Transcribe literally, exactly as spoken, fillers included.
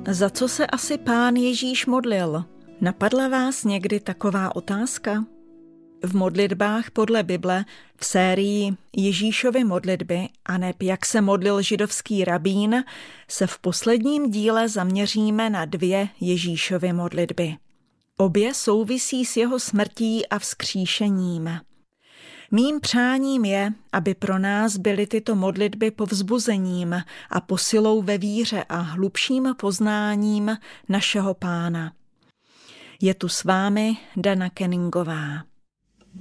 Za co se asi Pán Ježíš modlil? Napadla vás někdy taková otázka? V modlitbách podle Bible v sérii Ježíšovy modlitby aneb jak se modlil židovský rabín se v posledním díle zaměříme na dvě Ježíšovy modlitby. Obě souvisí s jeho smrtí a vzkříšením. Mým přáním je, aby pro nás byly tyto modlitby povzbuzením a posilou ve víře a hlubším poznáním našeho Pána. Je tu s vámi Dana Kenningová.